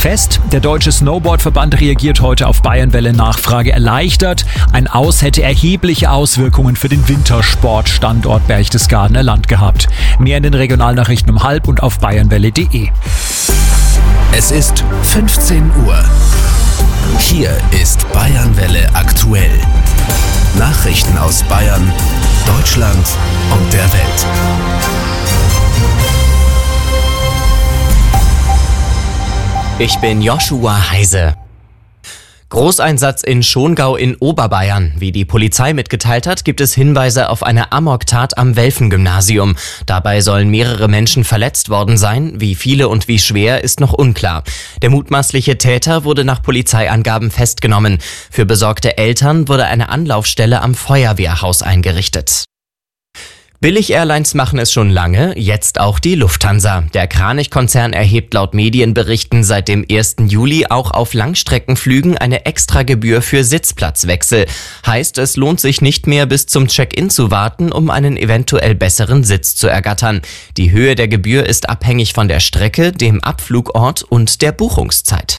fest. Der Deutsche Snowboardverband reagiert heute auf Bayernwelle-Nachfrage erleichtert. Ein Aus hätte erhebliche Auswirkungen für den Wintersportstandort Berchtesgadener Land gehabt. Mehr in den Regionalnachrichten um 12:30 und auf bayernwelle.de. Es ist 15 Uhr. Hier ist Bayernwelle aktuell. Nachrichten aus Bayern, Deutschland und der Welt. Ich bin Joshua Heise. Großeinsatz in Schongau in Oberbayern. Wie die Polizei mitgeteilt hat, gibt es Hinweise auf eine Amoktat am Welfen-Gymnasium. Dabei sollen mehrere Menschen verletzt worden sein. Wie viele und wie schwer ist noch unklar. Der mutmaßliche Täter wurde nach Polizeiangaben festgenommen. Für besorgte Eltern wurde eine Anlaufstelle am Feuerwehrhaus eingerichtet. Billig-Airlines machen es schon lange, jetzt auch die Lufthansa. Der Kranich-Konzern erhebt laut Medienberichten seit dem 1. Juli auch auf Langstreckenflügen eine Extragebühr für Sitzplatzwechsel. Heißt, es lohnt sich nicht mehr bis zum Check-in zu warten, um einen eventuell besseren Sitz zu ergattern. Die Höhe der Gebühr ist abhängig von der Strecke, dem Abflugort und der Buchungszeit.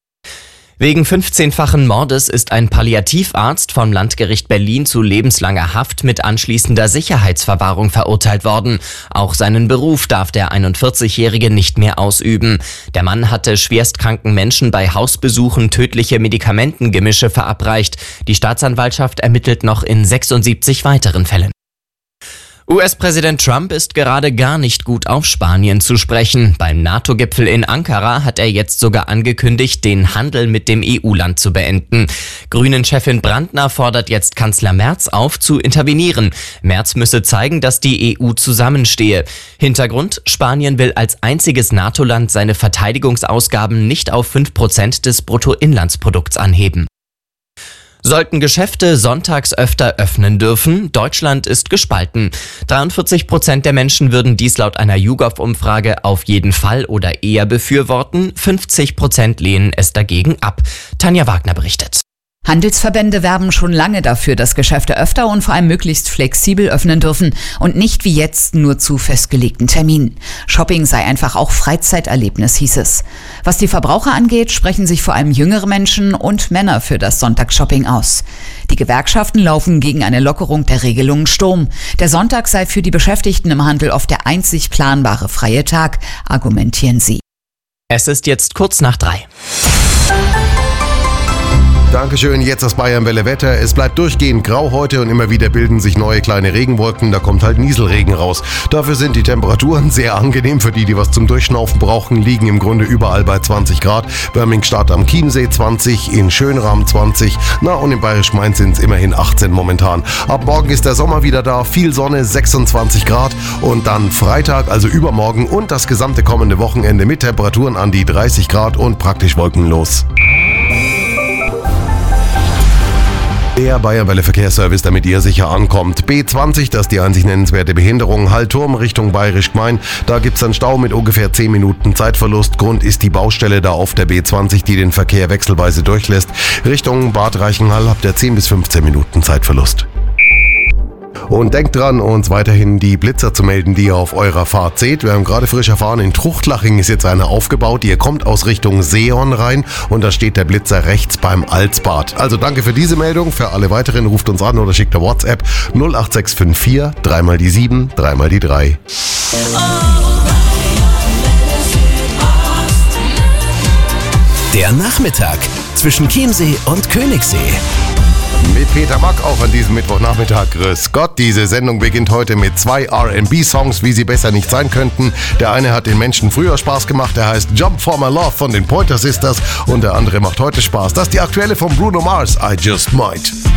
Wegen 15-fachen Mordes ist ein Palliativarzt vom Landgericht Berlin zu lebenslanger Haft mit anschließender Sicherheitsverwahrung verurteilt worden. Auch seinen Beruf darf der 41-Jährige nicht mehr ausüben. Der Mann hatte schwerstkranken Menschen bei Hausbesuchen tödliche Medikamentengemische verabreicht. Die Staatsanwaltschaft ermittelt noch in 76 weiteren Fällen. US-Präsident Trump ist gerade gar nicht gut auf Spanien zu sprechen. Beim NATO-Gipfel in Ankara hat er jetzt sogar angekündigt, den Handel mit dem EU-Land zu beenden. Grünen-Chefin Brandner fordert jetzt Kanzler Merz auf, zu intervenieren. Merz müsse zeigen, dass die EU zusammenstehe. Hintergrund: Spanien will als einziges NATO-Land seine Verteidigungsausgaben nicht auf 5% des Bruttoinlandsprodukts anheben. Sollten Geschäfte sonntags öfter öffnen dürfen? Deutschland ist gespalten. 43% der Menschen würden dies laut einer YouGov-Umfrage auf jeden Fall oder eher befürworten. 50% lehnen es dagegen ab. Tanja Wagner berichtet. Handelsverbände werben schon lange dafür, dass Geschäfte öfter und vor allem möglichst flexibel öffnen dürfen und nicht wie jetzt nur zu festgelegten Terminen. Shopping sei einfach auch Freizeiterlebnis, hieß es. Was die Verbraucher angeht, sprechen sich vor allem jüngere Menschen und Männer für das Sonntagsshopping aus. Die Gewerkschaften laufen gegen eine Lockerung der Regelungen Sturm. Der Sonntag sei für die Beschäftigten im Handel oft der einzig planbare freie Tag, argumentieren sie. Es ist jetzt kurz nach 3. Dankeschön, jetzt das Bayernwelle Wetter. Es bleibt durchgehend grau heute und immer wieder bilden sich neue kleine Regenwolken. Da kommt halt Nieselregen raus. Dafür sind die Temperaturen sehr angenehm. Für die, die was zum Durchschnaufen brauchen, liegen im Grunde überall bei 20 Grad. Börmingstadt am Chiemsee 20, in Schönrahm 20. Und in Bayerisch Mainz sind es immerhin 18 momentan. Ab morgen ist der Sommer wieder da. Viel Sonne, 26 Grad. Und dann Freitag, also übermorgen und das gesamte kommende Wochenende mit Temperaturen an die 30 Grad und praktisch wolkenlos. Der Bayernwelle Verkehrsservice, damit ihr sicher ankommt. B20, das ist die einzig nennenswerte Behinderung. Hallturm Richtung Bayerisch Gmein. Da gibt's einen Stau mit ungefähr 10 Minuten Zeitverlust. Grund ist die Baustelle da auf der B20, die den Verkehr wechselweise durchlässt. Richtung Bad Reichenhall habt ihr 10 bis 15 Minuten Zeitverlust. Und denkt dran, uns weiterhin die Blitzer zu melden, die ihr auf eurer Fahrt seht. Wir haben gerade frisch erfahren, in Truchtlaching ist jetzt einer aufgebaut. Ihr kommt aus Richtung Seeon rein und da steht der Blitzer rechts beim Alsbad. Also danke für diese Meldung. Für alle weiteren ruft uns an oder schickt eine WhatsApp 08654 3 die 7 3 die 3. Der Nachmittag zwischen Chiemsee und Königssee. Mit Peter Mack auch an diesem Mittwochnachmittag. Grüß Gott, diese Sendung beginnt heute mit 2 R&B-Songs, wie sie besser nicht sein könnten. Der eine hat den Menschen früher Spaß gemacht, der heißt Jump for My Love von den Pointer Sisters und der andere macht heute Spaß. Das ist die aktuelle von Bruno Mars, I Just Might.